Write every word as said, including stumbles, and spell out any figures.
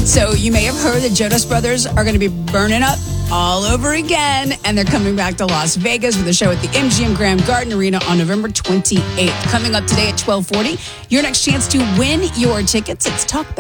So you may have heard the Jonas Brothers are going to be burning up all over again, and they're coming back to Las Vegas with a show at the M G M Grand Garden Arena on November twenty-eighth. Coming up today at twelve forty, your next chance to win your tickets. It's Talk